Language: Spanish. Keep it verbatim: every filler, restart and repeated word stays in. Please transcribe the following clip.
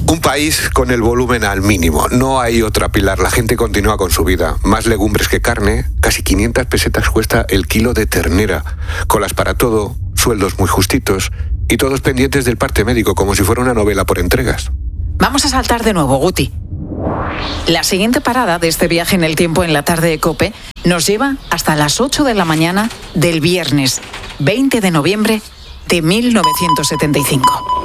Un país con el volumen al mínimo. No hay otra, Pilar. La gente continúa con su vida. Más legumbres que carne. Casi quinientas pesetas cuesta el kilo de ternera. Colas para todo, sueldos muy justitos y todos pendientes del parte médico, como si fuera una novela por entregas. Vamos a saltar de nuevo, Guti. La siguiente parada de este viaje en el tiempo en la tarde de COPE nos lleva hasta las ocho de la mañana del viernes veinte de noviembre de mil novecientos setenta y cinco.